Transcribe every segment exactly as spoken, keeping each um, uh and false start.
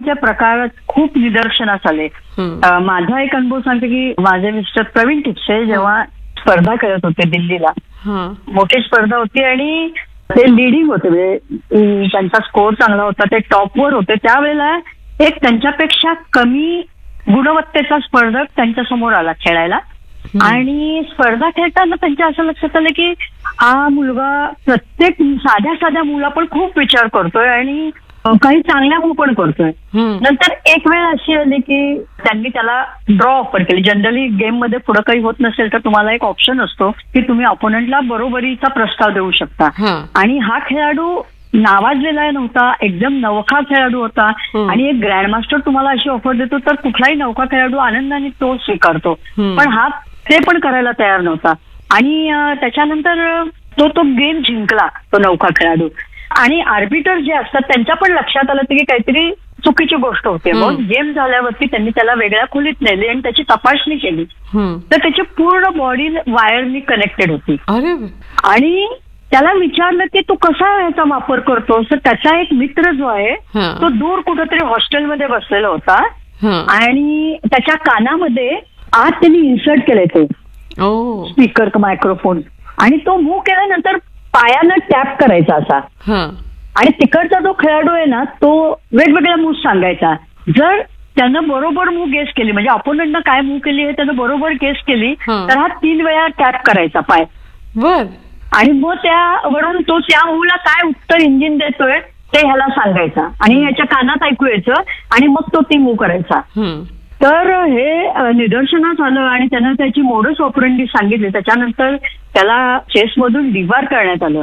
चीटिंगच्या प्रकारात खूप निदर्शनास आले. माझा एक अनुभव सांगते की माझे मिस्टर प्रवीण टिपसे जेव्हा स्पर्धा करत होते दिल्लीला, मोठी स्पर्धा होती आणि ते लिडिंग होते, म्हणजे त्यांचा स्कोर चांगला होता, ते टॉपवर होते. त्यावेळेला एक त्यांच्यापेक्षा कमी गुणवत्तेचा स्पर्धक त्यांच्या समोर आला खेळायला आणि स्पर्धा खेळताना त्यांच्या असं लक्षात आलं की हा मुलगा प्रत्येक साध्या साध्या मुला पण खूप विचार करतोय आणि काही चांगल्या मूव पण करतोय. नंतर एक वेळ अशी आली की त्यांनी त्याला ड्रॉ ऑफर केली. जनरली गेम मध्ये पुढे काही होत नसेल तर तुम्हाला एक ऑप्शन असतो की तुम्ही ऑपोनंटला बरोबरीचा प्रस्ताव देऊ शकता. आणि हा खेळाडू नावाजलेला नव्हता, एकदम नवखा खेळाडू होता आणि एक ग्रँडमास्टर तुम्हाला अशी ऑफर देतो तर कुठलाही नवखा खेळाडू आनंदाने तो स्वीकारतो. पण हा ते पण करायला तयार नव्हता आणि त्याच्यानंतर तो तो गेम जिंकला, तो नवखा खेळाडू. आणि आर्बिटर जे असतात त्यांच्या पण लक्षात आलं की काहीतरी चुकीची गोष्ट होते. मग गेम झाल्यावरती त्यांनी त्याला वेगळ्या खोलीत नेले आणि त्याची तपासणी केली तर त्याची पूर्ण बॉडी वायरनी कनेक्टेड होती. आणि त्याला विचारलं की तू कसा याचा वापर करतोस, तर त्याचा एक मित्र जो आहे तो दूर कुठेतरी हॉस्टेलमध्ये बसलेला होता आणि त्याच्या कानामध्ये आत त्यांनी इन्सर्ट केलंय ते स्पीकर मायक्रोफोन आणि तो मूव्ह केल्यानंतर पायानं टॅप करायचा असा आणि तिकडचा जो खेळाडू आहे ना तो वेगवेगळ्या मूव्ह सांगायचा. जर त्यानं बरोबर मूव्ह गेस केली, म्हणजे अपोनंटनं काय मूव्ह केली हे त्यानं बरोबर गेस केली तर हा तीन वेळा टॅप करायचा पाय आणि मग त्यावरून तो त्या मूव्हला काय उत्तर इंजिन देतोय ते ह्याला सांगायचा आणि ह्याच्या कानात ऐकू यायचं आणि मग तो ती मूव्ह करायचा. तर हे निदर्शनास आलं आणि त्यानं त्याची मोडस ऑपरेंडी सांगितली. त्याच्यानंतर त्याला चेसमधून डिबार करण्यात आलं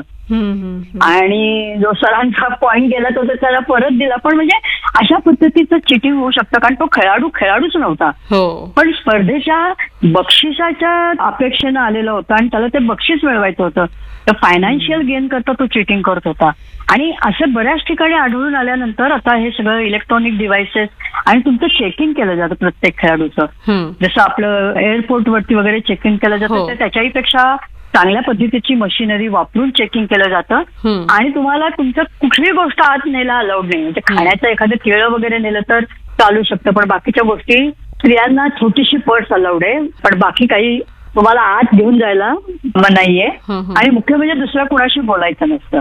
आणि जो सरांचा पॉइंट गेला तो त्याला परत दिला. पण म्हणजे अशा पद्धतीचं चिटिंग होऊ शकतं कारण तो खेळाडू खेळाडूच नव्हता, पण स्पर्धेच्या बक्षिसाच्या अपेक्षेनं आलेला होता आणि त्याला ते बक्षीस मिळवायचं होतं. तर फायनान्शियल गेन करता तो चिटिंग करत होता. आणि असं बऱ्याच ठिकाणी आढळून आल्यानंतर आता हे सगळं इलेक्ट्रॉनिक डिव्हाइसेस आणि तुमचं चेकिंग केलं जातं प्रत्येक खेळाडूचं. जसं आपलं एअरपोर्ट वरती वगैरे चेकिंग केलं जातं तर त्याच्याही पेक्षा चांगल्या पद्धतीची मशिनरी वापरून चेकिंग केलं जातं आणि तुम्हाला तुमचं कुठलीही गोष्ट आत न्यायला अलाउड नाही. म्हणजे खाण्याचं एखादं केळं वगैरे नेलं तर चालू शकतं, पण बाकीच्या गोष्टी स्त्रियांना छोटीशी पर्स अलाउड आहे, पण बाकी काही तुम्हाला आत घेऊन जायला मनाई आहे. आणि मुख्य म्हणजे दुसऱ्या कुणाशी बोलायचं नसतं.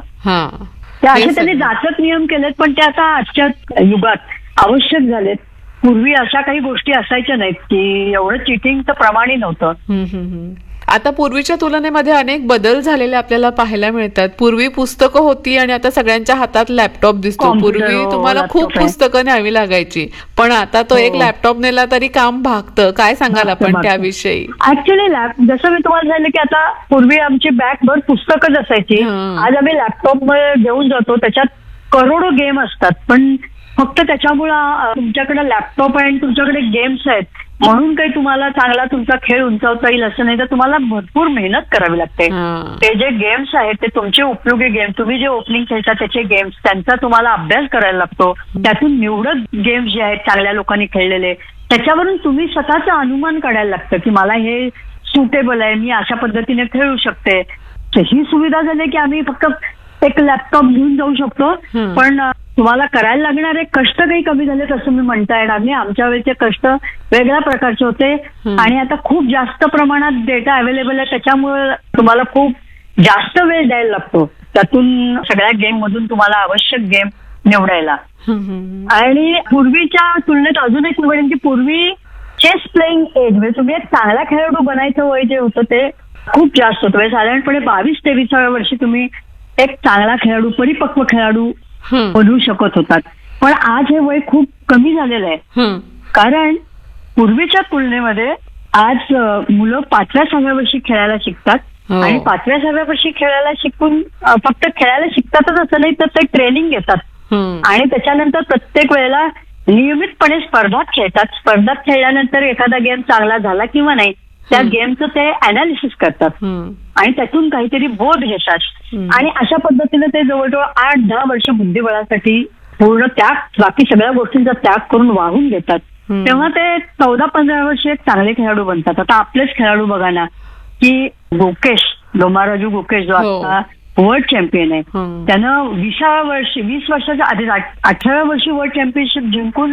ते असे त्यांनी जाचक नियम केलेत, पण ते आता आजच्या युगात आवश्यक झालेत. पूर्वी अशा काही गोष्टी असायच्या नाहीत की एवढं चिटिंगचं प्रमाणही नव्हतं. आता पूर्वीच्या तुलनेमध्ये अनेक बदल झालेले आपल्याला पाहायला मिळतात. पूर्वी पुस्तकं होती आणि आता सगळ्यांच्या हातात लॅपटॉप दिसतो. पूर्वी तुम्हाला खूप पुस्तकं न्यावी लागायची, पण आता तो एक लॅपटॉप नेला तरी काम भागतं. काय सांगाल आपण त्याविषयी? ऍक्च्युली जसं मी तुम्हाला सांगितलं की आता पूर्वी आमची बॅग भर पुस्तकच असायची, आज आम्ही लॅपटॉप घेऊन जातो, त्याच्यात करोडो गेम असतात. पण फक्त त्याच्यामुळं तुमच्याकडे लॅपटॉप आहे आणि तुमच्याकडे गेम्स आहेत म्हणून काही तुम्हाला चांगला तुमचा खेळ उंचावता येईल असं नाही, तर तुम्हाला भरपूर मेहनत करावी लागते. ते जे गेम्स आहेत ते तुमचे उपयोगी गेम्स, तुम्ही जे ओपनिंग खेळता त्याचे गेम्स, त्यांचा तुम्हाला अभ्यास करायला लागतो. त्यातून निवडक गेम्स जे आहेत चांगल्या लोकांनी खेळलेले त्याच्यावरून तुम्ही स्वतःचं अनुमान काढायला लागतं की मला हे सुटेबल आहे, मी अशा पद्धतीने खेळू शकते. ही सुविधा झाली की आम्ही फक्त एक लॅपटॉप घेऊन जाऊ शकतो, पण तुम्हाला करायला लागणारे कष्ट काही कमी झालेत असं मी म्हणता येणार नाही. आमच्या वेळेचे कष्ट वेगळ्या प्रकारचे होते आणि आता खूप जास्त प्रमाणात डेटा अवेलेबल आहे, त्याच्यामुळे तुम्हाला खूप जास्त वेळ द्यायला लागतो त्यातून सगळ्या गेम मधून तुम्हाला आवश्यक गेम निवडायला. आणि पूर्वीच्या तुलनेत अजून एक निवडेन की पूर्वी चेस प्लेइंग एज म्हणजे तुम्ही एक चांगला खेळाडू बनायचं वय जे होतं ते खूप जास्त होतं. साधारणपणे बावीस तेवीसाव्या वर्षी तुम्ही एक चांगला खेळाडू, परिपक्व खेळाडू बनवू शकत होतात. पण आज हे वय खूप कमी झालेलं आहे कारण पूर्वीच्या तुलनेमध्ये आज मुलं पाचव्या सहाव्या वर्षी खेळायला शिकतात आणि पाचव्या सहाव्या वर्षी खेळायला शिकून फक्त खेळायला शिकतातच असं नाही तर ते ट्रेनिंग घेतात आणि त्याच्यानंतर प्रत्येक वेळेला नियमितपणे स्पर्धात खेळतात. स्पर्धात खेळल्यानंतर एखादा गेम चांगला झाला किंवा नाही त्या गेमचं ते अनालिसिस करतात आणि त्यातून काहीतरी बोध घेतात आणि अशा पद्धतीने ते जवळजवळ आठ दहा वर्ष बुद्धिबळासाठी पूर्ण त्याग, बाकी सगळ्या गोष्टींचा त्याग करून वाहून घेतात. तेव्हा ते चौदा पंधरा वर्ष एक चांगले खेळाडू बनतात. आता आपलेच खेळाडू बघा ना की गोकेश लोमाराजू गोकेश जो आता वर्ल्ड चॅम्पियन आहे त्यानं विसाव्या वर्षी वीस वर्षाच्या आधी अठराव्या वर्षी वर्ल्ड चॅम्पियनशिप जिंकून